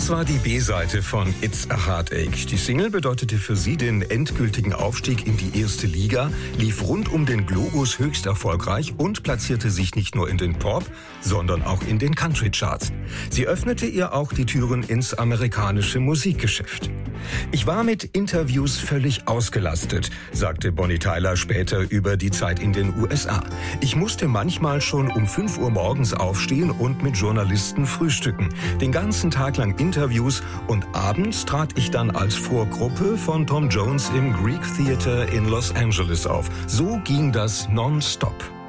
Das war die B-Seite von It's a Heartache. Die Single bedeutete für sie den endgültigen Aufstieg in die erste Liga, lief rund um den Globus höchst erfolgreich und platzierte sich nicht nur in den Pop, sondern auch in den Country-Charts. Sie öffnete ihr auch die Türen ins amerikanische Musikgeschäft. Ich war mit Interviews völlig ausgelastet, sagte Bonnie Tyler später über die Zeit in den USA. Ich musste manchmal schon um 5 Uhr morgens aufstehen und mit Journalisten frühstücken. Den ganzen Tag lang Interviews und abends trat ich dann als Vorgruppe von Tom Jones im Greek Theater in Los Angeles auf. So ging das nonstop.